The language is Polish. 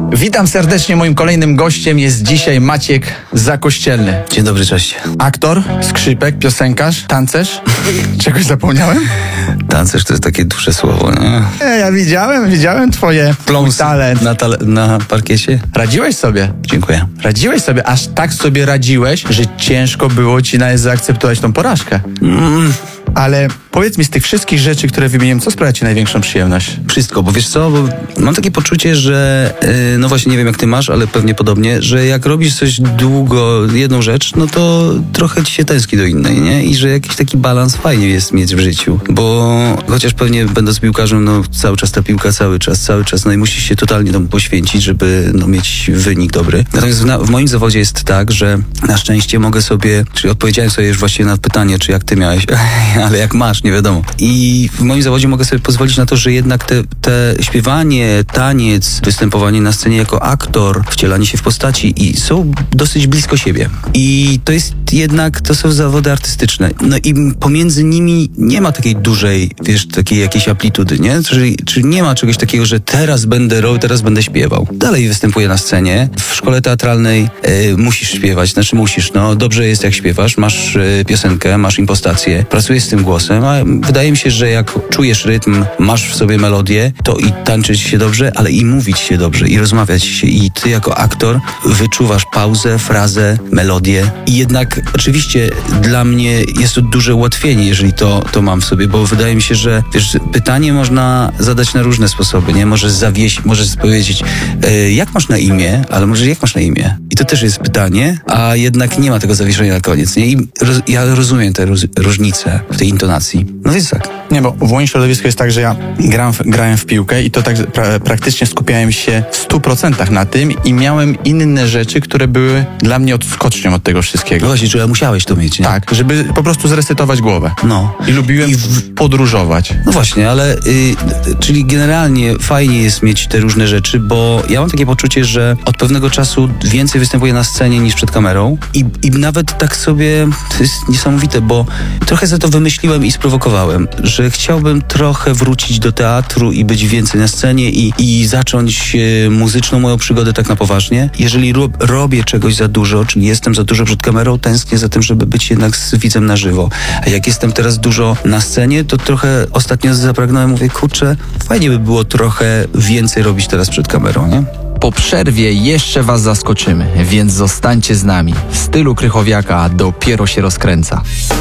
Witam serdecznie, moim kolejnym gościem jest dzisiaj Maciek Zakościelny. Dzień dobry, cześć. Aktor, skrzypek, piosenkarz, tancerz. Czegoś zapomniałem? Tancerz to jest takie duże słowo, nie? Ja widziałem twoje talent. Na parkiecie? Radziłeś sobie? Dziękuję. Radziłeś sobie, aż tak sobie radziłeś, że ciężko było ci nawet zaakceptować tą porażkę. Ale powiedz mi, z tych wszystkich rzeczy, które wymieniłem, co sprawia ci największą przyjemność? Wszystko, bo wiesz co, bo mam takie poczucie, że no właśnie nie wiem jak ty masz, ale pewnie podobnie, że jak robisz coś długo, jedną rzecz, no to trochę ci się tęskni do innej, nie? I że jakiś taki balans fajnie jest mieć w życiu, bo chociaż pewnie będąc piłkarzem, no cały czas ta piłka, cały czas, no i musisz się totalnie temu poświęcić, żeby no mieć wynik dobry. Natomiast w moim zawodzie jest tak, że na szczęście mogę sobie, czyli odpowiedziałem sobie już właściwie na pytanie, czy jak ty miałeś, ale jak masz, nie wiadomo. I w moim zawodzie mogę sobie pozwolić na to, że jednak te śpiewanie, taniec, występowanie na scenie jako aktor, wcielanie się w postaci i są dosyć blisko siebie. I to jest jednak, to są zawody artystyczne. No i pomiędzy nimi nie ma takiej dużej, wiesz, takiej jakiejś amplitudy, nie? Czyli nie ma czegoś takiego, że teraz będę śpiewał. Dalej występuję na scenie. W szkole teatralnej musisz śpiewać, no dobrze jest jak śpiewasz, masz piosenkę, masz impostację, pracujesz z tym głosem, a wydaje mi się, że jak czujesz rytm, masz w sobie melodię, to i tańczyć się dobrze, ale i mówić się dobrze, i rozmawiać się. I ty jako aktor wyczuwasz pauzę, frazę, melodię. I jednak oczywiście dla mnie jest to duże ułatwienie, jeżeli to mam w sobie, bo wydaje mi się, że wiesz, pytanie można zadać na różne sposoby, nie? Możesz powiedzieć, jak masz na imię, ale może jak masz na imię? I to też jest pytanie, a jednak nie ma tego zawieszenia na koniec, nie? I ja rozumiem te różnice w tej intonacji. No więc tak. Nie, bo w moim środowisku jest tak, że ja grałem w piłkę i to tak praktycznie skupiałem się w 100% na tym i miałem inne rzeczy, które były dla mnie odskocznią od tego wszystkiego. No właśnie, że musiałeś to mieć, nie? Tak, żeby po prostu zresetować głowę. No. I lubiłem podróżować. No właśnie, ale czyli generalnie fajnie jest mieć te różne rzeczy, bo ja mam takie poczucie, że od pewnego czasu więcej występuję na scenie niż przed kamerą i nawet tak sobie, to jest niesamowite, bo trochę za to wymyśliłem i sprowokowałem, że chciałbym trochę wrócić do teatru i być więcej na scenie i zacząć muzyczną moją przygodę tak na poważnie. Jeżeli robię czegoś za dużo, czyli jestem za dużo przed kamerą, tęsknię za tym, żeby być jednak z widzem na żywo. A jak jestem teraz dużo na scenie, to trochę ostatnio zapragnąłem, mówię, kurczę, fajnie by było trochę więcej robić teraz przed kamerą, nie? Po przerwie jeszcze was zaskoczymy, więc zostańcie z nami. W stylu Krychowiaka dopiero się rozkręca.